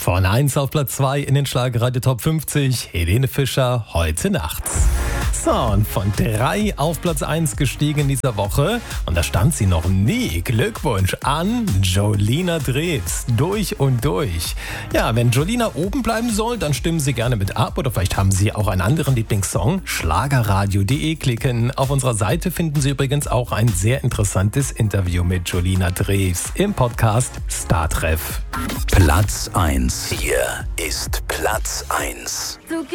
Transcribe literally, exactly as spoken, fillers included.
Von eins auf Platz zwei in den Schlagerradio Top fünfzig, Helene Fischer, heute Nacht. So, und von drei auf Platz eins gestiegen in dieser Woche. Und da stand sie noch nie. Glückwunsch an Jolina Drews. Durch und durch. Ja, wenn Jolina oben bleiben soll, dann stimmen Sie gerne mit ab. Oder vielleicht haben Sie auch einen anderen Lieblingssong. schlagerradio punkt de klicken. Auf unserer Seite finden Sie übrigens auch ein sehr interessantes Interview mit Jolina Drews im Podcast Startreff. Platz eins. Hier ist Platz eins. Du